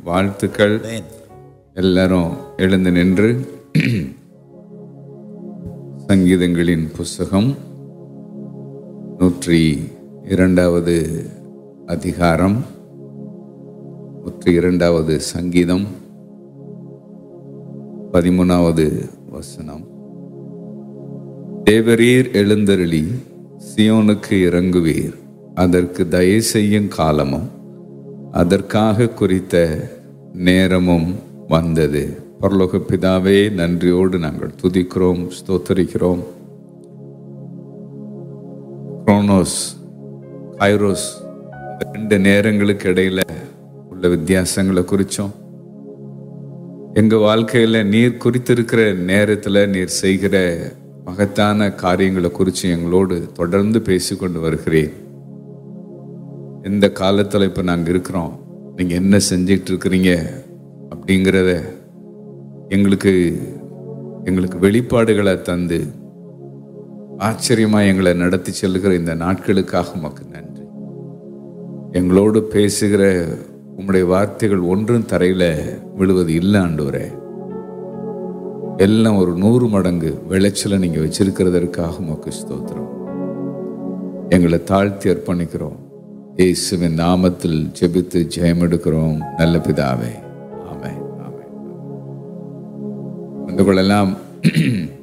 வாழ்த்துக்கள். Amen. எல்லாரும் எழுந்து நின்று சங்கீதங்களின் புஸ்தகம் 102வது அதிகாரம், 102வது சங்கீதம், 13வது வசனம். தேவரீர் எழுந்தருளி சியோனுக்கு இறங்குவீர், அதற்கு தயை செய்யும் காலமும் அதற்காக குறித்த நேரமும் வந்தது. பரலோக பிதாவே, நன்றியோடு நாங்கள் துதிக்கிறோம், ஸ்தோத்தரிக்கிறோம். குரோனோஸ், கைரோஸ், இந்த 2 நேரங்களுக்கு இடையில உள்ள வித்தியாசங்களை குறிச்சோம். எங்க வாழ்க்கையில நீர் குறித்திருக்கிற நேரத்துல நீர் செய்கிற மகத்தான காரியங்களை குறித்து எங்களோடு தொடர்ந்து பேசிக்கொண்டு வருகிறேன். எந்த காலத்தில் இப்போ நாங்கள் இருக்கிறோம், நீங்கள் என்ன செஞ்சிட்டு இருக்கிறீங்க அப்படிங்கிறத எங்களுக்கு வெளிப்பாடுகளை தந்து ஆச்சரியமாக எங்களை நடத்தி செல்கிற இந்த நாட்களுக்காக உமக்கு நன்றி. எங்களோடு பேசுகிற உம்முடைய வார்த்தைகள் ஒன்றும் தரையில் விழுவது இல்லை ஆண்டவரே. எல்லாம் ஒரு 100 மடங்கு விளைச்சலை நீங்கள் வச்சிருக்கிறதற்காக உமக்கு ஸ்தோத்திரம். எங்களை தாழ்த்தி அர்ப்பணிக்கிறோம். இயேசுவின் நாமத்தில் ஜெபித்து ஜெயம் எடுக்கிறோம் நல்ல பிதாவே. ஆமென், ஆமென். வந்து கொள்ளலாம்.